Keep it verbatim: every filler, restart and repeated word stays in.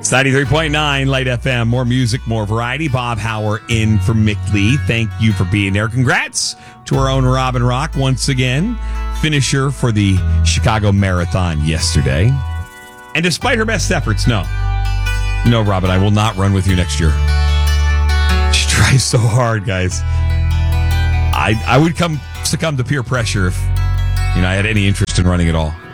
It's ninety-three point nine Light F M. More music, more variety. Bob Hauer in for Mick Lee. Thank you for being there. Congrats to our own Robin Rock once again. Finisher for the Chicago Marathon yesterday. And despite her best efforts, no. No, Robin, I will not run with you next year. She tries so hard, guys. I I would come succumb to peer pressure if you know I had any interest in running at all.